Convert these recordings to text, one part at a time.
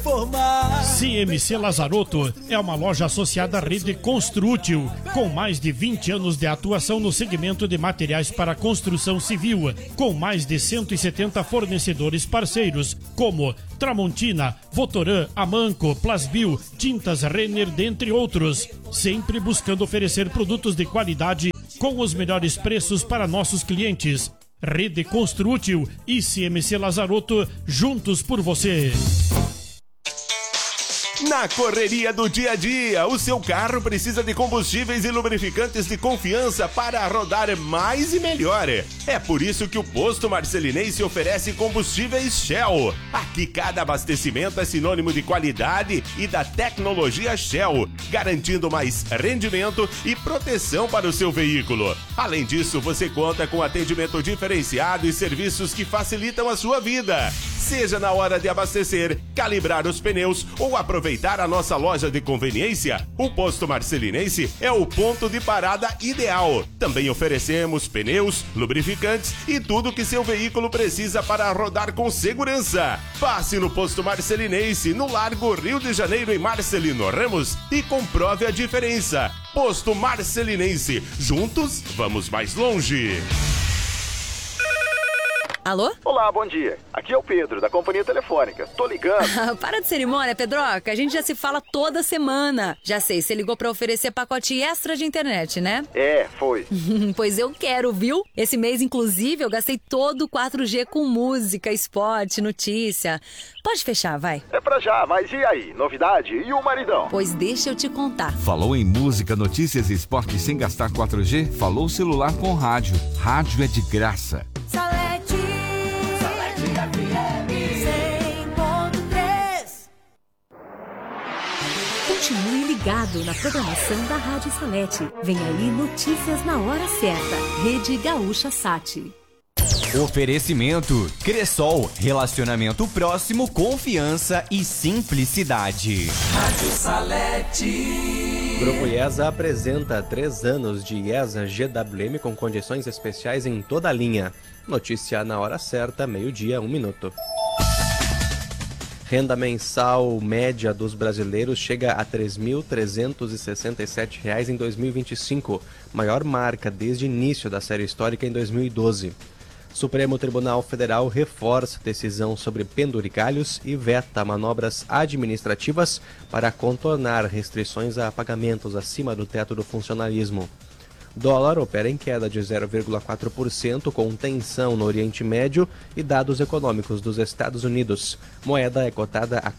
CMC Lazarotto é uma loja associada à rede Construtil, com mais de 20 anos de atuação no segmento de materiais para construção civil, com mais de 170 fornecedores parceiros, como Tramontina, Votoran, Amanco, Plasbil, Tintas Renner, dentre outros, sempre buscando oferecer produtos de qualidade com os melhores preços para nossos clientes. Rede Construtil e CMC Lazarotto, juntos por você. Na correria do dia a dia, o seu carro precisa de combustíveis e lubrificantes de confiança para rodar mais e melhor. É por isso que o Posto Marcelinense oferece combustíveis Shell. Aqui cada abastecimento é sinônimo de qualidade e da tecnologia Shell, garantindo mais rendimento e proteção para o seu veículo. Além disso, você conta com atendimento diferenciado e serviços que facilitam a sua vida. Seja na hora de abastecer, calibrar os pneus ou aproveitar a nossa loja de conveniência, o Posto Marcelinense é o ponto de parada ideal. Também oferecemos pneus, lubrificantes e tudo que seu veículo precisa para rodar com segurança. Passe no Posto Marcelinense, no Largo Rio de Janeiro, em Marcelino Ramos, e comprove a diferença. Posto Marcelinense, juntos vamos mais longe. Alô? Olá, bom dia. Aqui é o Pedro, da Companhia Telefônica. Tô ligando. Para de cerimônia, Pedroca. A gente já se fala toda semana. Já sei, você ligou pra oferecer pacote extra de internet, né? É, foi. Pois eu quero, viu? Esse mês, inclusive, eu gastei todo o 4G com música, esporte, notícia. Pode fechar, vai. É pra já, mas e aí? Novidade? E o maridão? Pois deixa eu te contar. Falou em música, notícias e esporte sem gastar 4G? Falou celular com rádio. Rádio é de graça. Continue ligado na programação da Rádio Salete. Vem aí notícias na hora certa. Rede Gaúcha Sat. Oferecimento Cressol, relacionamento próximo, confiança e simplicidade. Rádio Salete. Grupo IESA apresenta 3 anos de IESA GWM com condições especiais em toda a linha. Notícia na hora certa, 12:01 minuto. Renda mensal média dos brasileiros chega a R$ 3.367 em 2025, maior marca desde o início da série histórica em 2012. Supremo Tribunal Federal reforça decisão sobre penduricalhos e veta manobras administrativas para contornar restrições a pagamentos acima do teto do funcionalismo. Dólar opera em queda de 0,4% com tensão no Oriente Médio e dados econômicos dos Estados Unidos. Moeda é cotada a R$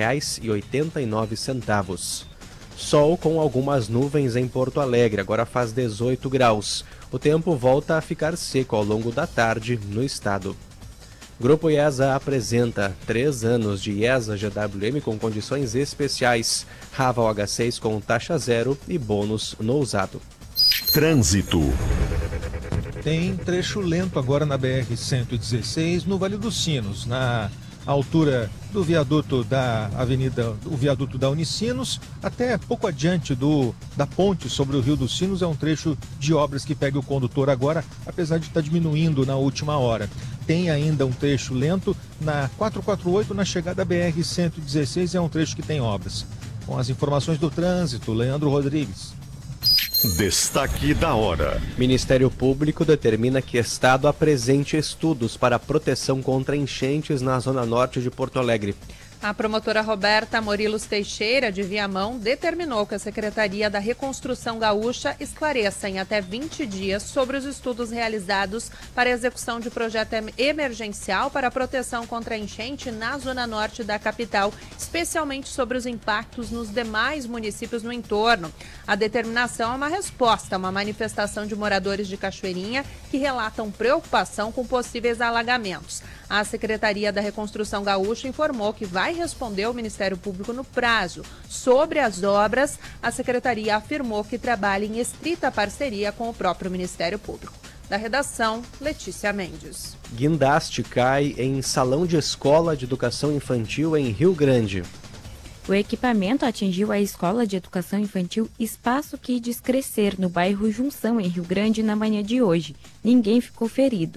4,89. Sol com algumas nuvens em Porto Alegre, agora faz 18 graus. O tempo volta a ficar seco ao longo da tarde no estado. Grupo IESA apresenta 3 anos de IESA GWM com condições especiais. Raval H6 com taxa zero e bônus no usado. Trânsito. Tem trecho lento agora na BR-116, no Vale dos Sinos, na altura do viaduto da Avenida, o viaduto da Unicinos, até pouco adiante da ponte sobre o Rio dos Sinos. É um trecho de obras que pega o condutor agora, apesar de estar diminuindo na última hora. Tem ainda um trecho lento na 448, na chegada da BR-116, é um trecho que tem obras. Com as informações do trânsito, Leandro Rodrigues. Destaque da hora. Ministério Público determina que Estado apresente estudos para proteção contra enchentes na zona norte de Porto Alegre. A promotora Roberta Morilos Teixeira, de Viamão, determinou que a Secretaria da Reconstrução Gaúcha esclareça em até 20 dias sobre os estudos realizados para a execução de projeto emergencial para a proteção contra a enchente na zona norte da capital, especialmente sobre os impactos nos demais municípios no entorno. A determinação é uma resposta a uma manifestação de moradores de Cachoeirinha que relatam preocupação com possíveis alagamentos. A Secretaria da Reconstrução Gaúcha informou que vai responder ao Ministério Público no prazo. Sobre as obras, a Secretaria afirmou que trabalha em estrita parceria com o próprio Ministério Público. Da redação, Letícia Mendes. Guindaste cai em salão de escola de educação infantil em Rio Grande. O equipamento atingiu a Escola de Educação Infantil Espaço Kids Crescer, no bairro Junção, em Rio Grande, na manhã de hoje. Ninguém ficou ferido.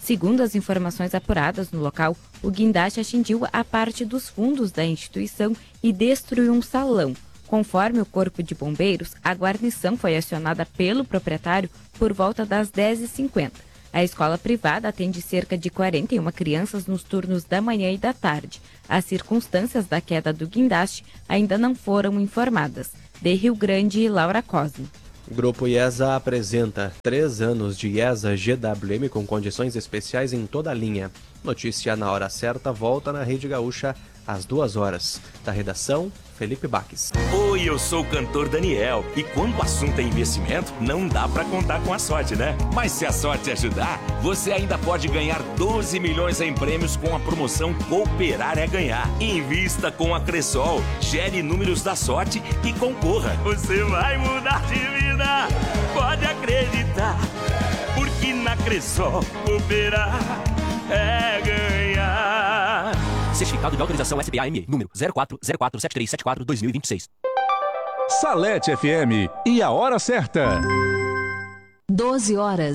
Segundo as informações apuradas no local, o guindaste atingiu a parte dos fundos da instituição e destruiu um salão. Conforme o Corpo de Bombeiros, a guarnição foi acionada pelo proprietário por volta das 10h50. A escola privada atende cerca de 41 crianças nos turnos da manhã e da tarde. As circunstâncias da queda do guindaste ainda não foram informadas. De Rio Grande, Laura Cosme. Grupo IESA apresenta 3 anos de IESA GWM com condições especiais em toda a linha. Notícia na hora certa volta na Rede Gaúcha às 2h. Da redação, Felipe Baques. Oi, eu sou o cantor Daniel. E quando o assunto é investimento, não dá pra contar com a sorte, né? Mas se a sorte ajudar, você ainda pode ganhar 12 milhões em prêmios com a promoção Cooperar é Ganhar. Invista com a Cressol, gere números da sorte e concorra. Você vai mudar de vida, pode acreditar. Porque na Cressol, cooperar é ganhar. Certificado de autorização SPAM, número 04047374-2026. Salete FM e a hora certa.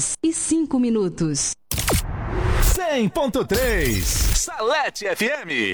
12h05. 100.3 Salete FM.